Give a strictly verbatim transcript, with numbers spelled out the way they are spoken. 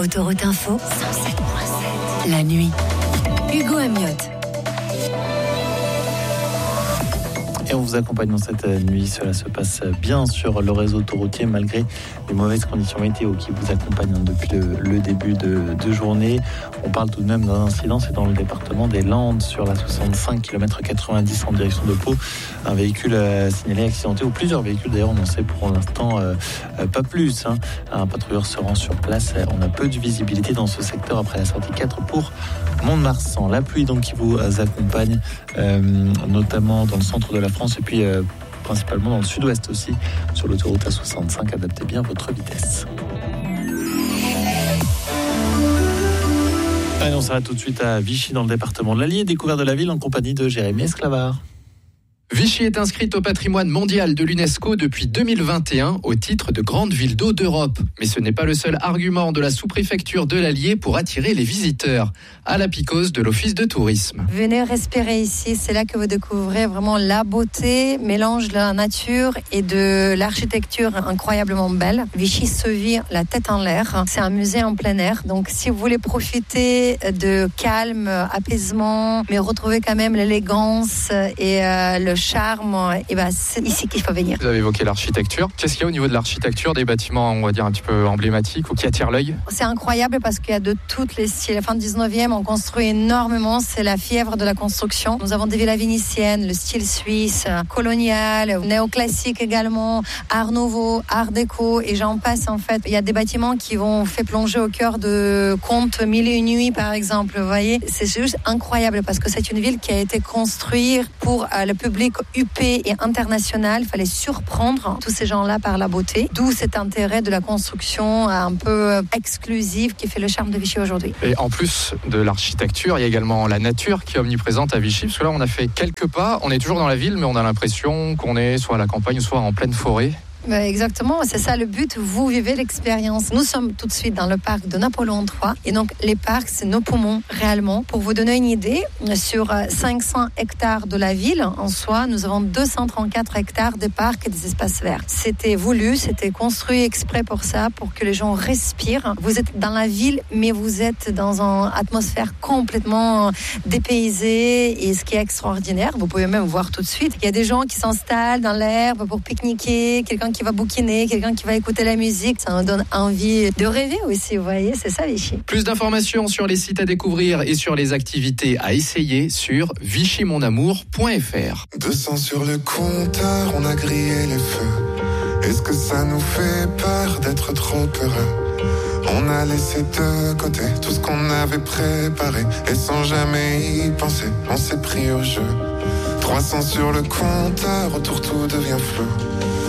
Autoroute Info, cent sept virgule sept. La nuit. Hugo Amiotte. Et on vous accompagne dans cette nuit. Cela se passe bien sur le réseau autoroutier malgré les mauvaises conditions météo qui vous accompagnent depuis le, le début de, de journée. On parle tout de même d'un incident, c'est dans le département des Landes sur la soixante-cinq kilomètres quatre-vingt-dix en direction de Pau. Un véhicule euh, signalé accidenté, ou plusieurs véhicules d'ailleurs, on n'en sait pour l'instant euh, euh, pas plus. Hein. Un patrouilleur se rend sur place. On a peu de visibilité dans ce secteur après la sortie quatre pour Mont-de-Marsan. La pluie donc qui vous accompagne euh, notamment dans le centre de la France et puis euh, principalement dans le sud-ouest aussi sur l'autoroute A soixante-cinq. Adaptez bien votre vitesse. Allez, on s'arrête tout de suite à Vichy dans le département de l'Allier, découverte de la ville en compagnie de Jérémy Esclavard. Vichy est inscrite au patrimoine mondial de l'UNESCO depuis deux mille vingt et un au titre de grande ville d'eau d'Europe. Mais ce n'est pas le seul argument de la sous-préfecture de l'Allier pour attirer les visiteurs. À la Picose de l'Office de tourisme. Venez respirer ici, c'est là que vous découvrez vraiment la beauté, mélange de la nature et de l'architecture incroyablement belle. Vichy se vit la tête en l'air. C'est un musée en plein air. Donc si vous voulez profiter de calme, apaisement, mais retrouver quand même l'élégance et euh, le charme, et ben c'est ici qu'il faut venir. Vous avez évoqué l'architecture. Qu'est-ce qu'il y a au niveau de l'architecture, des bâtiments, on va dire, un petit peu emblématiques ou qui attirent l'œil? C'est incroyable parce qu'il y a de toutes les styles. La fin du dix-neuvième, on construit énormément. C'est la fièvre de la construction. Nous avons des villas vénitiennes, le style suisse, colonial, néoclassique également, art nouveau, art déco, et j'en passe en fait. Il y a des bâtiments qui vont faire plonger au cœur de contes Mille et une nuits par exemple. Vous voyez, c'est juste incroyable parce que c'est une ville qui a été construite pour euh, le public huppé et international. Il fallait surprendre tous ces gens-là par la beauté. D'où cet intérêt de la construction un peu exclusive qui fait le charme de Vichy aujourd'hui. Et en plus de l'architecture, il y a également la nature qui est omniprésente à Vichy. Parce que là, on a fait quelques pas. On est toujours dans la ville, mais on a l'impression qu'on est soit à la campagne, soit en pleine forêt. Exactement, c'est ça le but, vous vivez l'expérience. Nous sommes tout de suite dans le parc de Napoléon trois et donc les parcs, c'est nos poumons réellement. Pour vous donner une idée, sur cinq cents hectares de la ville en soi, nous avons deux cent trente-quatre hectares de parcs et des espaces verts. C'était voulu, c'était construit exprès pour ça, pour que les gens respirent. Vous êtes dans la ville, mais vous êtes dans une atmosphère complètement dépaysée, et ce qui est extraordinaire, vous pouvez même voir tout de suite, il y a des gens qui s'installent dans l'herbe pour pique-niquer, quelqu'un qui va bouquiner, quelqu'un qui va écouter la musique, ça nous donne envie de rêver aussi, vous voyez, c'est ça Vichy. Plus d'informations sur les sites à découvrir et sur les activités à essayer sur vichy mon amour point f r. deux cents sur le compteur, on a grillé les feux. Est-ce que ça nous fait peur d'être trop heureux? On a laissé de côté tout ce qu'on avait préparé, et sans jamais y penser, on s'est pris au jeu. trois cents sur le compteur, autour tout devient flou.